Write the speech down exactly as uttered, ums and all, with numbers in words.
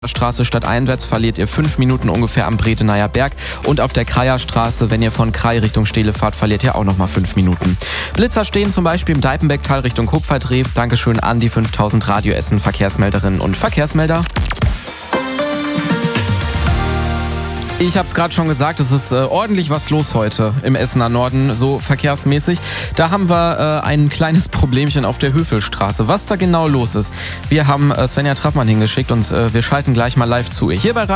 Straße stadteinwärts verliert ihr fünf Minuten ungefähr am Bredeneier Berg und auf der Kreierstraße, wenn ihr von Krei Richtung Steele fahrt, verliert ihr auch nochmal fünf Minuten. Blitzer stehen zum Beispiel im Deipenbecktal Richtung Kupferdreh. Dankeschön an die fünftausend Radio Essen Verkehrsmelderinnen und Verkehrsmelder. Ich habe es gerade schon gesagt, es ist äh, ordentlich was los heute im Essener Norden, so verkehrsmäßig. Da haben wir äh, ein kleines Problemchen auf der Höfelstraße. Was da genau los ist, wir haben äh, Svenja Trappmann hingeschickt und äh, wir schalten gleich mal live zu ihr. Hier bei